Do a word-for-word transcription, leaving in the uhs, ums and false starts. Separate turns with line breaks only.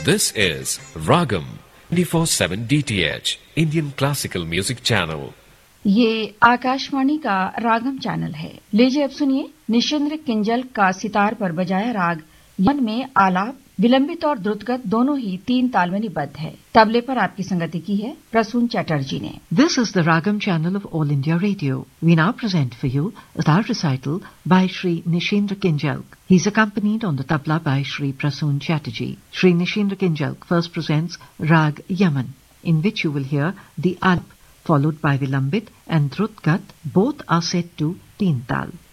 This is Ragam twenty-four seven D T H Indian Classical Music Channel.
ये आकाशवाणी का रागम channel है। लीजिए अब सुनिए निशिंद्र किंजल का सितार पर बजाया राग यमन में आलाप विलंबित और द्रुतगत दोनों ही तीन ताल में निबद्ध है। तबले पर आपकी संगति की है प्रसून चटर्जी ने।
This is the Ragam channel of All India Radio. We now present for you a star recital by Shri Nishindra Kinjalk. He is accompanied on the tabla by Shri Prasoon Chatterjee. Shri Nishindra Kinjalk first presents Rag Yaman, in which you will hear the alp, followed by Vilambit and Drutgat. Both are set to Teen Tal.